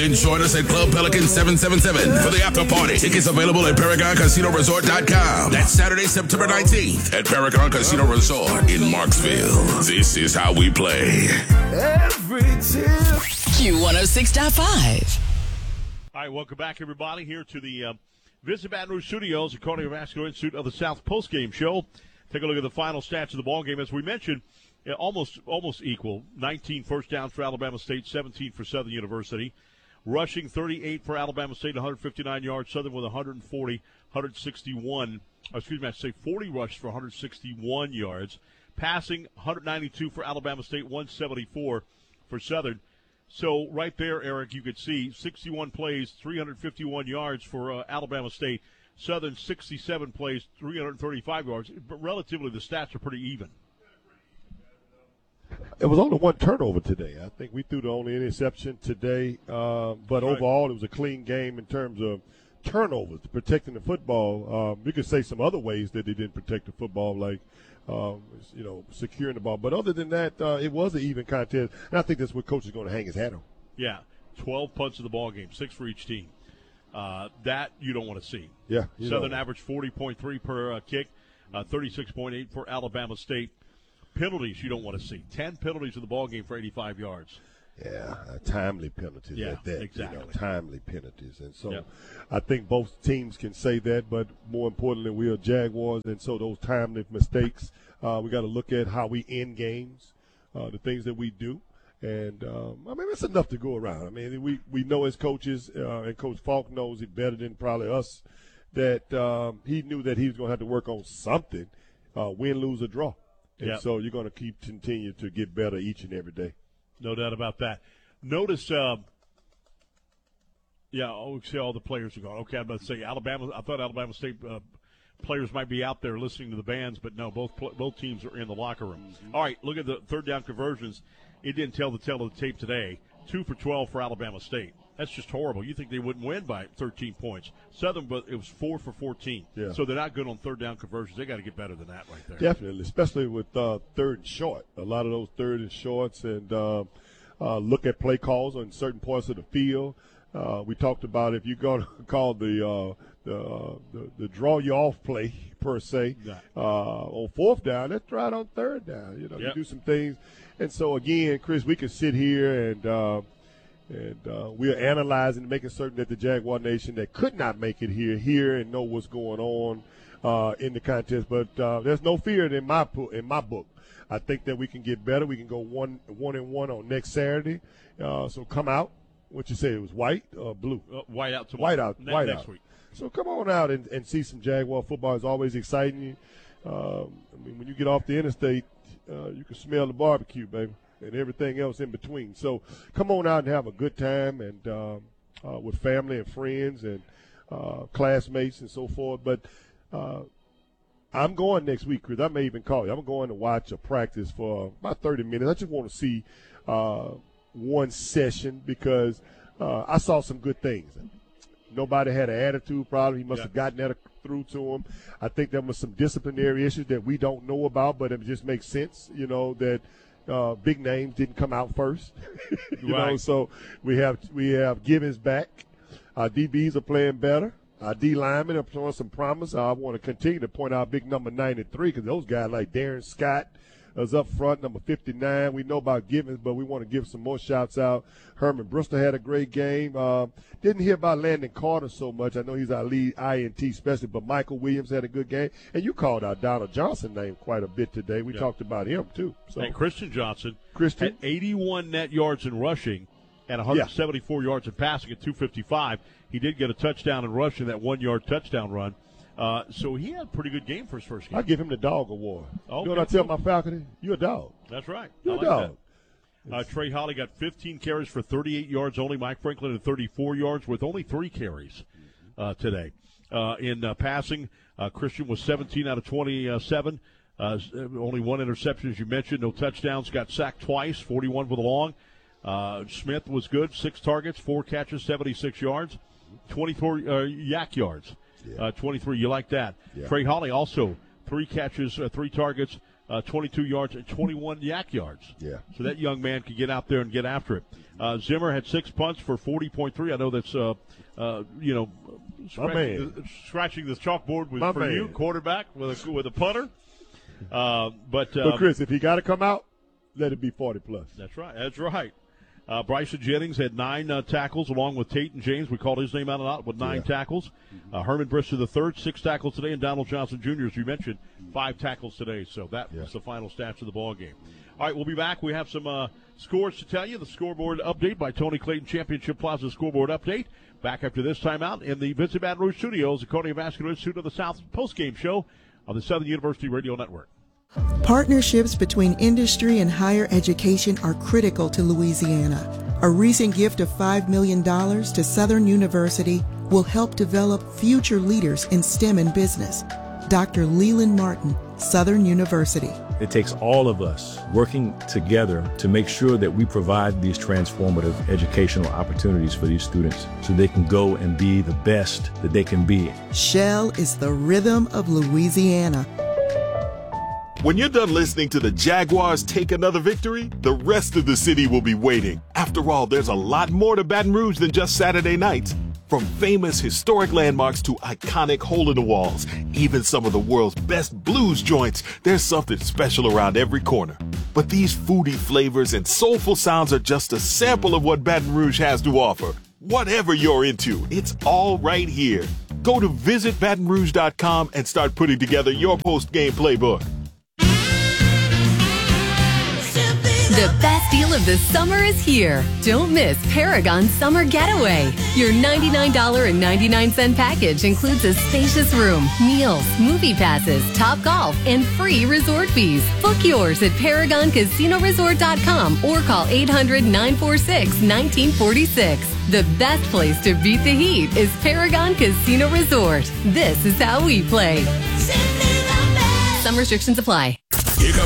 Then join us at Club Pelican 777 for the after party. Tickets available at ParagonCasinoResort.com. That's Saturday, September 19th at Paragon Casino Resort in Marksville. This is how we play. Every tip. Q106.5. All right, welcome back, everybody, here to the Visit Baton Rouge Studios, the Cardiovascular Institute of the South postgame show. Take a look at the final stats of the ballgame. As we mentioned, almost equal. 19 first downs for Alabama State, 17 for Southern University. Rushing 38 for Alabama State, 159 yards. Southern with 140, 161. Excuse me, I say 40 rushes for 161 yards. Passing 192 for Alabama State, 174 for Southern. So right there, Eric, you could see 61 plays, 351 yards for Alabama State. Southern 67 plays, 335 yards. But relatively, the stats are pretty even. It was only one turnover today. I think we threw the only interception today. But overall, it was a clean game in terms of turnovers, protecting the football. You could say some other ways that they didn't protect the football, like securing the ball. But other than that, it was an even contest. And I think that's what coach is going to hang his hat on. Yeah, 12 punts in the ball game, 6 for each team. That you don't want to see. Yeah. Southern averaged 40.3 per kick, 36.8 for Alabama State. Penalties you don't want to see. 10 penalties in the ball game for 85 yards. Yeah, timely penalties at that. Exactly. Timely penalties. And so I think both teams can say that, but more importantly, we are Jaguars, and so those timely mistakes, we got to look at how we end games, the things that we do. And, it's enough to go around. I mean, we know as coaches, and Coach Falk knows it better than probably us, that he knew that he was going to have to work on something, win, lose, or draw. And so you're going to continue to get better each and every day. No doubt about that. Notice, see all the players are gone. Okay, I'm about to say Alabama. I thought Alabama State players might be out there listening to the bands, but no, both teams are in the locker room. Mm-hmm. All right, look at the third down conversions. It didn't tell the tale of the tape today. 2 for 12 for Alabama State. That's just horrible. You think they wouldn't win by 13 points. Southern, but it was 4 for 14. Yeah. So they're not good on third down conversions. They got to get better than that right there. Definitely, especially with third and short. A lot of those third and shorts, and look at play calls on certain parts of the field. We talked about if you're going to call the draw you off play per se on fourth down, let's try it on third down. You do some things, and so again, Chris, we can sit here and we are analyzing, making certain that the Jaguar Nation that could not make it here and know what's going on in the contest. But there's no fear in my book. I think that we can get better. We can go 1-1 on next Saturday. So come out. What you say? It was white or blue? White out tomorrow. White next out. Week. So come on out and see some Jaguar football. It's always exciting. When you get off the interstate, you can smell the barbecue, baby, and everything else in between. So come on out and have a good time and with family and friends and classmates and so forth. But I'm going next week, Chris. I may even call you. I'm going to watch a practice for about 30 minutes. I just want to see one session because I saw some good things. Nobody had an attitude problem. He must have gotten that through to him. I think there was some disciplinary issues that we don't know about, but it just makes sense, that big names didn't come out first. So we have Givens back. Our DBs are playing better. Our D linemen are showing some promise. I want to continue to point out big number 93 because those guys like Darren Scott is up front, number 59. We know about Givens, but we want to give some more shouts out. Herman Brewster had a great game. Didn't hear about Landon Carter so much. I know he's our lead INT specialist, but Michael Williams had a good game. And you called out Donald Johnson name quite a bit today. We talked about him, too. So. And Christian Johnson had 81 net yards in rushing and 174 yards in passing at 255. He did get a touchdown in rushing, that 1-yard touchdown run. So he had a pretty good game for his first game. I give him the dog award. Okay. You know what I tell my faculty? You're a dog. That's right. You're a dog. Trey Holly got 15 carries for 38 yards only. Mike Franklin had 34 yards with only 3 carries today. In passing, Christian was 17 out of 27. Only 1 interception, as you mentioned. No touchdowns. Got sacked twice, 41 for the long. Smith was good. 6 targets, 4 catches, 76 yards. 24 yak yards. 23. You like that. Yeah. Trey Holly also 3 catches, 3 targets, 22 yards and 21 yak yards. Yeah. So that young man could get out there and get after it. Zimmer had 6 punts for 40.3. I know that's, scratching the chalkboard for you, quarterback with a punter. But Chris, if he got to come out, let it be 40+. That's right. Bryson Jennings had 9 tackles along with Tate and James. We called his name out a lot with 9 tackles. Herman Brister III, 6 tackles today, and Donald Johnson Jr., as you mentioned, 5 tackles today. So that was the final stats of the ball game. All right, we'll be back. We have some scores to tell you. The scoreboard update by Tony Clayton, Championship Plaza scoreboard update. Back after this timeout in the Vincent Baton Rouge studios, the Cardiovascular Institute of the South postgame show on the Southern University Radio Network. Partnerships between industry and higher education are critical to Louisiana. A recent gift of $5 million to Southern University will help develop future leaders in STEM and business. Dr. Leland Martin, Southern University. It takes all of us working together to make sure that we provide these transformative educational opportunities for these students so they can go and be the best that they can be. Shell is the rhythm of Louisiana. When you're done listening to the Jaguars take another victory, the rest of the city will be waiting. After all, there's a lot more to Baton Rouge than just Saturday nights. From famous historic landmarks to iconic hole-in-the-walls, even some of the world's best blues joints, there's something special around every corner. But these foodie flavors and soulful sounds are just a sample of what Baton Rouge has to offer. Whatever you're into, it's all right here. Go to visitbatonrouge.com and start putting together your post-game playbook. The best deal of the summer is here. Don't miss Paragon Summer Getaway. Your $99.99 package includes a spacious room, meals, movie passes, Topgolf, and free resort fees. Book yours at ParagonCasinoResort.com or call 800-946-1946. The best place to beat the heat is Paragon Casino Resort. This is how we play. Some restrictions apply.